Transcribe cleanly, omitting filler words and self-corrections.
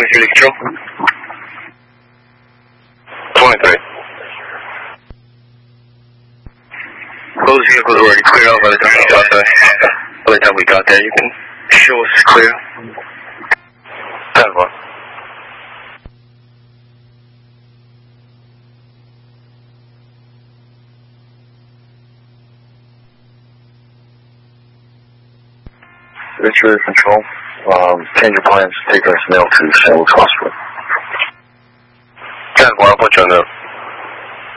23 control. 23. Those vehicles were already cleared out by the time we got there. By the time we got there, you can show us it's clear. 10-1. Ventura Control, change your plans, take us mail to St. Louis Hospital. 10-1, I'll put you on note.